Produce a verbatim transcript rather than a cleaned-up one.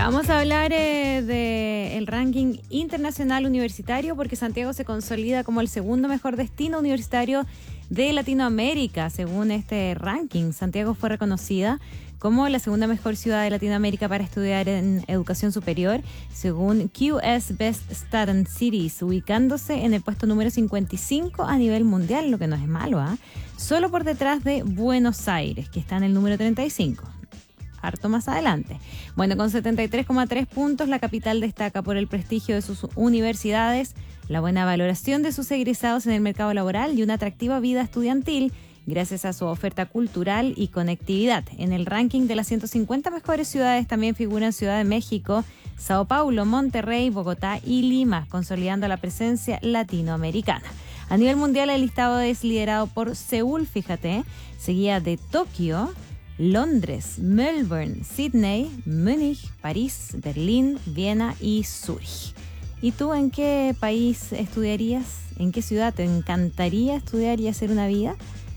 Ya vamos a hablar eh, del ranking internacional universitario porque Santiago se consolida como el segundo mejor destino universitario de Latinoamérica. Según este ranking, Santiago fue reconocida como la segunda mejor ciudad de Latinoamérica para estudiar en educación superior, según Q S Best Student Cities, ubicándose en el puesto número cincuenta y cinco a nivel mundial, lo que no es malo, ¿ah? ¿eh? Solo por detrás de Buenos Aires, que está en el número treinta y cinco. Harto más adelante. Bueno, con setenta y tres coma tres puntos, la capital destaca por el prestigio de sus universidades, la buena valoración de sus egresados en el mercado laboral y una atractiva vida estudiantil, gracias a su oferta cultural y conectividad. En el ranking de las ciento cincuenta mejores ciudades también figuran Ciudad de México, Sao Paulo, Monterrey, Bogotá y Lima, consolidando la presencia latinoamericana. A nivel mundial, el listado es liderado por Seúl, fíjate, seguida de Tokio, Londres, Melbourne, Sydney, Múnich, París, Berlín, Viena y Zúrich. ¿Y tú en qué país estudiarías? ¿En qué ciudad te encantaría estudiar y hacer una vida?